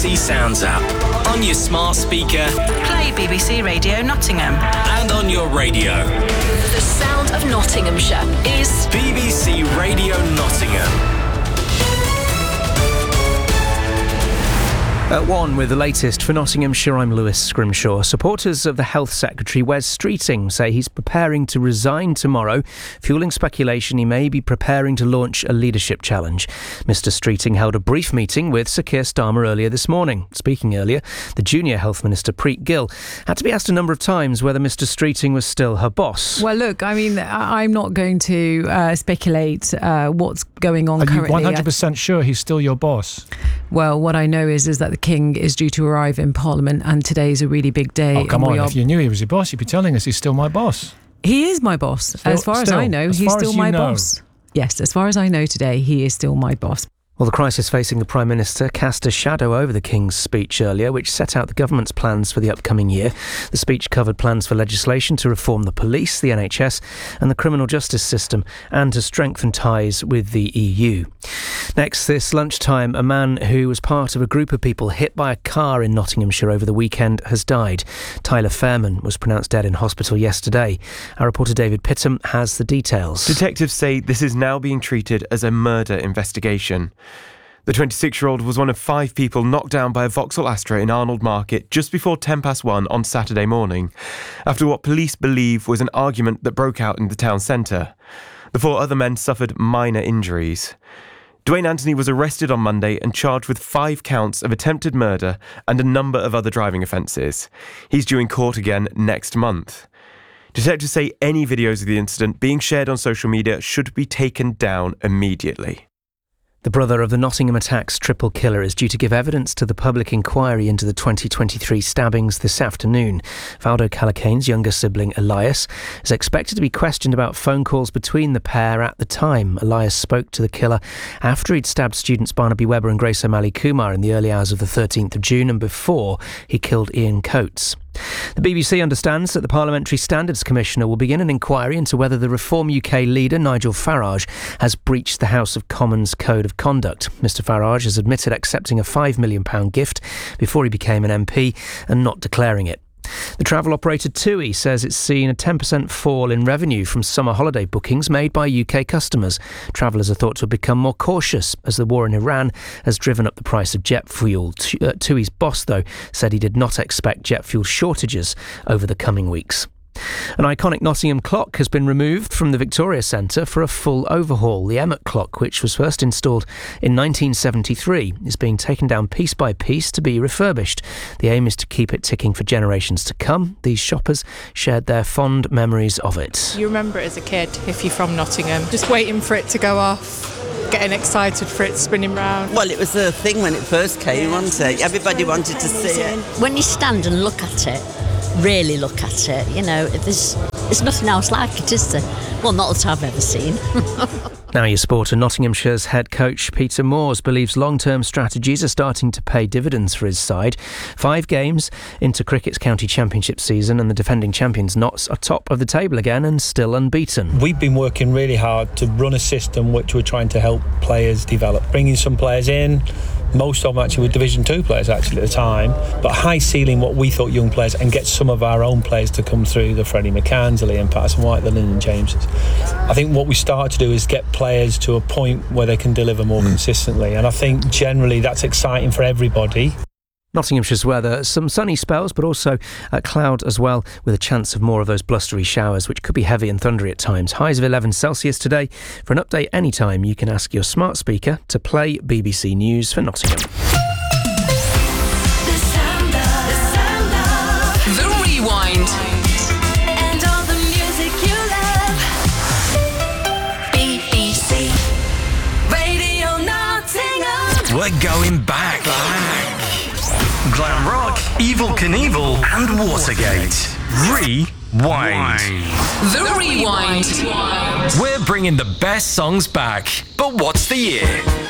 BBC Sounds app. On your smart speaker. Play BBC Radio Nottingham. And on your radio. The sound of Nottinghamshire is BBC Radio Nottingham. At 1 with the latest for Nottinghamshire, I'm Lewis Scrimshaw. Supporters of the Health Secretary Wes Streeting say he's preparing to resign tomorrow, fuelling speculation he may be preparing to launch a leadership challenge. Mr Streeting held a brief meeting with Sir Keir Starmer earlier this morning. Speaking earlier, the junior Health Minister Preet Gill had to be asked a number of times whether Mr Streeting was still her boss. Well, look, I mean, I'm not going to speculate what's going on currently. Are you 100% sure he's still your boss? Well, what I know is that the King is due to arrive in Parliament, and today is a really big day. Oh, come on. If you knew he was your boss, you'd be telling us he's still my boss. He is my boss. As far as I know, he's still my boss. Yes, as far as I know today, he is still my boss. Well, the crisis facing the Prime Minister cast a shadow over the King's speech earlier, which set out the government's plans for the upcoming year. The speech covered plans for legislation to reform the police, the NHS and the criminal justice system, and to strengthen ties with the EU. Next, this lunchtime, a man who was part of a group of people hit by a car in Nottinghamshire over the weekend has died. Tyler Fairman was pronounced dead in hospital yesterday. Our reporter David Pittham has the details. Detectives say this is now being treated as a murder investigation. The 26-year-old was one of 5 people knocked down by a Vauxhall Astra in Arnold Market just before 1:10 on Saturday morning, after what police believe was an argument that broke out in the town centre. The 4 other men suffered minor injuries. Dwayne Anthony was arrested on Monday and charged with 5 counts of attempted murder and a number of other driving offences. He's due in court again next month. Detectives say any videos of the incident being shared on social media should be taken down immediately. The brother of the Nottingham attacks triple killer is due to give evidence to the public inquiry into the 2023 stabbings this afternoon. Valdo Callaghan's younger sibling, Elias, is expected to be questioned about phone calls between the pair at the time. Elias spoke to the killer after he'd stabbed students Barnaby Webber and Grace O'Malley Kumar in the early hours of the 13th of June and before he killed Ian Coates. The BBC understands that the Parliamentary Standards Commissioner will begin an inquiry into whether the Reform UK leader, Nigel Farage, has breached the House of Commons Code of Conduct. Mr Farage has admitted accepting a £5 million gift before he became an MP and not declaring it. The travel operator TUI says it's seen a 10% fall in revenue from summer holiday bookings made by UK customers. Travellers are thought to have become more cautious as the war in Iran has driven up the price of jet fuel. TUI's boss, though, said he did not expect jet fuel shortages over the coming weeks. An iconic Nottingham clock has been removed from the Victoria Centre for a full overhaul. The Emmet clock, which was first installed in 1973, is being taken down piece by piece to be refurbished. The aim is to keep it ticking for generations to come. These shoppers shared their fond memories of it. You remember it as a kid, if you're from Nottingham, just waiting for it to go off, getting excited for it spinning round. Well, it was a thing when it first came, wasn't it? Everybody wanted to see it. When you stand and look at it, really look at it, you know, there's nothing else like it, is there? Well, not that I've ever seen. Now your sport, and Nottinghamshire's head coach Peter Moores believes long-term strategies are starting to pay dividends for his side. 5 games into cricket's county championship season and the defending champions Notts are top of the table again and still unbeaten. We've been working really hard to run a system which we're trying to help players develop, bringing some players in. Most of them actually were Division 2 players actually at the time, but high ceiling what we thought young players, and get some of our own players to come through, the Freddie McCanns, the Liam Patterson-White, the Lyndon Jameses. I think what we start to do is get players to a point where they can deliver more consistently, and I think generally that's exciting for everybody. Nottinghamshire's weather, some sunny spells, but also cloud as well, with a chance of more of those blustery showers, which could be heavy and thundery at times. Highs of 11 Celsius today. For an update anytime, you can ask your smart speaker to play BBC News for Nottingham. The Rewind. And all the music you love. BBC Radio Nottingham. We're going back. Glam Rock, Evel Knievel, and Watergate. Rewind. The Rewind. We're bringing the best songs back. But what's the year?